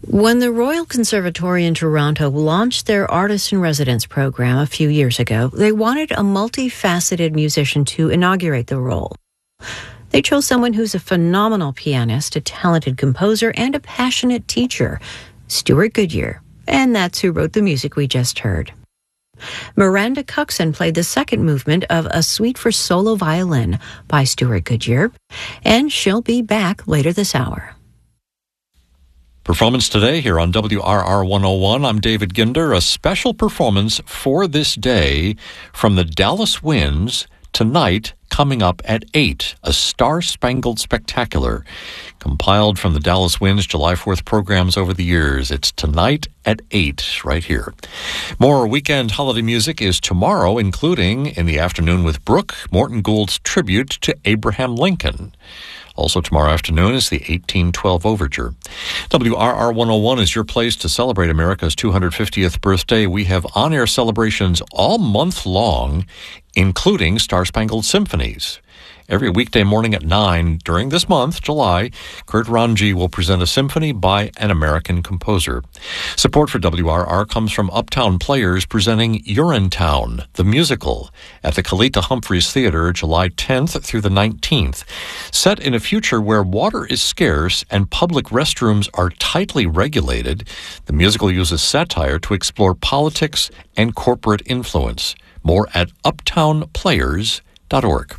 When the Royal Conservatory in Toronto launched their Artist-in-Residence program a few years ago, they wanted a multifaceted musician to inaugurate the role. They chose someone who's a phenomenal pianist, a talented composer, and a passionate teacher, Stuart Goodyear. And that's who wrote the music we just heard. Miranda Coxon played the second movement of A Suite for Solo Violin by Stuart Goodyear, and she'll be back later this hour. Performance today here on WRR 101. I'm David Ginder. A special performance for this day from the Dallas Winds tonight coming up at 8. A Star-Spangled Spectacular compiled from the Dallas Winds July 4th programs over the years. It's tonight at 8 right here. More weekend holiday music is tomorrow, including in the afternoon with Brooke, Morton Gould's tribute to Abraham Lincoln. Also tomorrow afternoon is the 1812 Overture. WRR 101 is your place to celebrate America's 250th birthday. We have on-air celebrations all month long, including Star-Spangled Symphonies. Every weekday morning at 9 during this month, July, Kurt Ranji will present a symphony by an American composer. Support for WRR comes from Uptown Players presenting Urinetown, the musical, at the Kalita Humphreys Theater July 10th through the 19th. Set in a future where water is scarce and public restrooms are tightly regulated, the musical uses satire to explore politics and corporate influence. More at uptownplayers.org.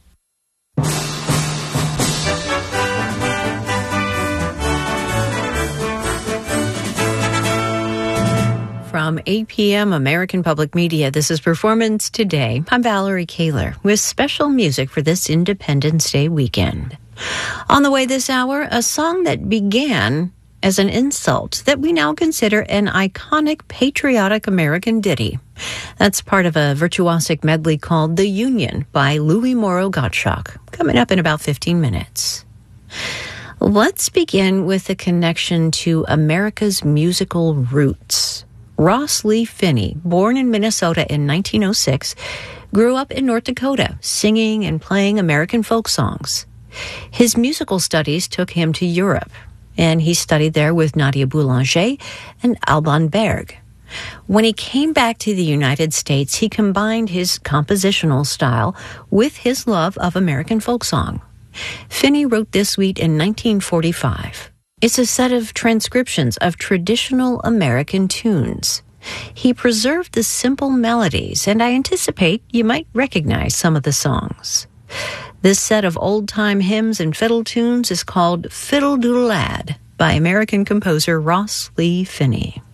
From 8 p.m. American Public Media, this is Performance Today. I'm Valerie Kaler with special music for this Independence Day weekend. On the way this hour, a song that began as an insult that we now consider an iconic patriotic American ditty. That's part of a virtuosic medley called The Union by Louis Morrow Gottschalk, coming up in about 15 minutes. Let's begin with a connection to America's musical roots. Ross Lee Finney, born in Minnesota in 1906, grew up in North Dakota, singing and playing American folk songs. His musical studies took him to Europe, and he studied there with Nadia Boulanger and Alban Berg. When he came back to the United States, he combined his compositional style with his love of American folk song. Finney wrote this suite in 1945. It's a set of transcriptions of traditional American tunes. He preserved the simple melodies, and I anticipate you might recognize some of the songs. This set of old-time hymns and fiddle tunes is called Fiddle Doodle Lad by American composer Ross Lee Finney.